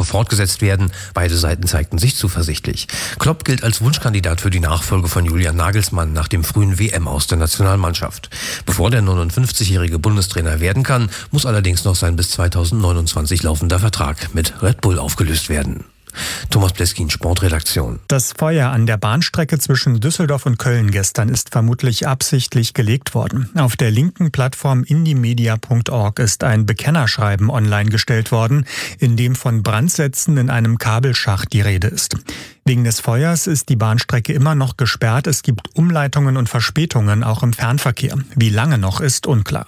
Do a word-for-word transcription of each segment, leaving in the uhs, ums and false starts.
fortgesetzt werden. Beide Seiten zeigten sich zuversichtlich. Klopp gilt als Wunschkandidat für die Nachfolge von Julian Nagelsmann nach dem frühen W M aus der Nationalmannschaft. Bevor der neunundfünfzigjährige Bundestrainer werden kann, muss allerdings noch sein bis zweitausendneunundzwanzig laufender Vertrag mit Red Bull aufgelöst werden. Thomas Pleskin, Sportredaktion. Das Feuer an der Bahnstrecke zwischen Düsseldorf und Köln gestern ist vermutlich absichtlich gelegt worden. Auf der linken Plattform indiemedia punkt org ist ein Bekennerschreiben online gestellt worden, in dem von Brandsätzen in einem Kabelschacht die Rede ist. Wegen des Feuers ist die Bahnstrecke immer noch gesperrt. Es gibt Umleitungen und Verspätungen auch im Fernverkehr. Wie lange noch, ist unklar.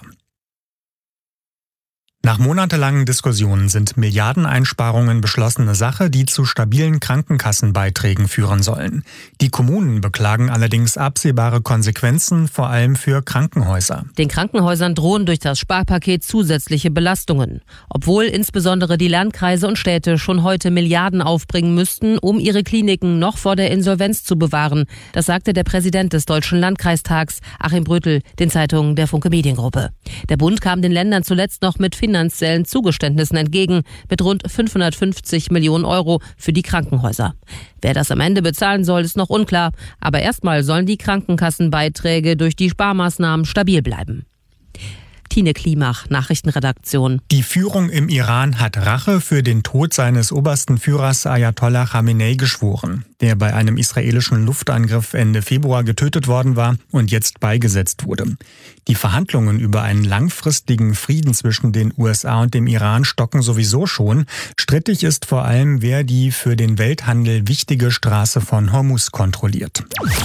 Nach monatelangen Diskussionen sind Milliardeneinsparungen beschlossene Sache, die zu stabilen Krankenkassenbeiträgen führen sollen. Die Kommunen beklagen allerdings absehbare Konsequenzen, vor allem für Krankenhäuser. Den Krankenhäusern drohen durch das Sparpaket zusätzliche Belastungen. Obwohl insbesondere die Landkreise und Städte schon heute Milliarden aufbringen müssten, um ihre Kliniken noch vor der Insolvenz zu bewahren. Das sagte der Präsident des Deutschen Landkreistags, Achim Brötel, den Zeitungen der Funke Mediengruppe. Der Bund kam den Ländern zuletzt noch mit finanziellen Zugeständnissen entgegen, mit rund fünfhundertfünfzig Millionen Euro für die Krankenhäuser. Wer das am Ende bezahlen soll, ist noch unklar. Aber erstmal sollen die Krankenkassenbeiträge durch die Sparmaßnahmen stabil bleiben. Tine Klimach, Nachrichtenredaktion. Die Führung im Iran hat Rache für den Tod seines obersten Führers Ayatollah Khamenei geschworen, der bei einem israelischen Luftangriff Ende Februar getötet worden war und jetzt beigesetzt wurde. Die Verhandlungen über einen langfristigen Frieden zwischen den U S A und dem Iran stocken sowieso schon. Strittig ist vor allem, wer die für den Welthandel wichtige Straße von Hormuz kontrolliert.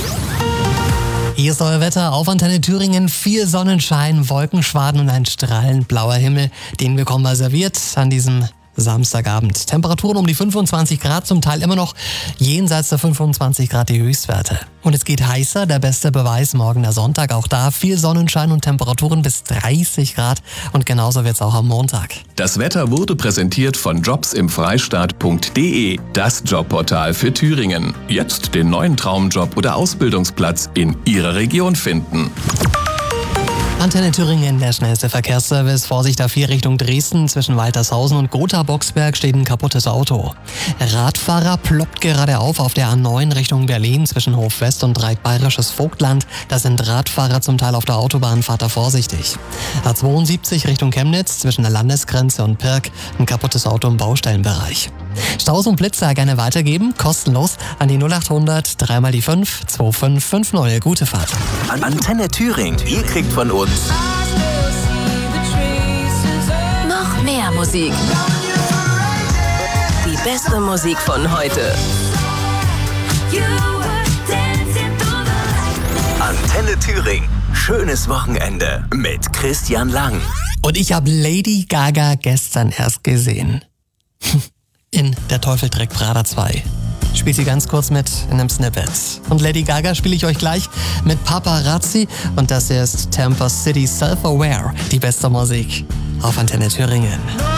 Hier ist euer Wetter auf Antenne Thüringen. Viel Sonnenschein, Wolkenschwaden und ein strahlend blauer Himmel. Den bekommen wir serviert an diesem Samstagabend. Temperaturen um die fünfundzwanzig Grad, zum Teil immer noch jenseits der fünfundzwanzig Grad die Höchstwerte. Und es geht heißer, der beste Beweis morgen der Sonntag. Auch da viel Sonnenschein und Temperaturen bis dreißig Grad. Und genauso wird's auch am Montag. Das Wetter wurde präsentiert von jobs im freistaat punkt de, das Jobportal für Thüringen. Jetzt den neuen Traumjob oder Ausbildungsplatz in Ihrer Region finden. Antenne Thüringen, der schnellste Verkehrsservice. Vorsicht A vier Richtung Dresden. Zwischen Waltershausen und Gotha-Boxberg steht ein kaputtes Auto. Radfahrer ploppt gerade auf auf der A neun Richtung Berlin zwischen Hofwest und Dreieck Bayerisches Vogtland. Da sind Radfahrer zum Teil auf der Autobahn, fahrt da vorsichtig. A zweiundsiebzig Richtung Chemnitz zwischen der Landesgrenze und Pirk ein kaputtes Auto im Baustellenbereich. Staus und Blitzer gerne weitergeben, kostenlos an die null acht hundert drei mal die fünf zwei fünf fünf null. Gute Fahrt. Antenne Thüringen, ihr kriegt von uns noch mehr Musik. Die beste Musik von heute. Antenne Thüringen, schönes Wochenende mit Christian Lang. Und ich habe Lady Gaga gestern erst gesehen. In Der Teufel trägt Prada zwei. Spielt sie ganz kurz mit in einem Snippet. Und Lady Gaga spiele ich euch gleich mit Paparazzi. Und das hier ist Tampa City Self-Aware, die beste Musik auf Antenne Thüringen.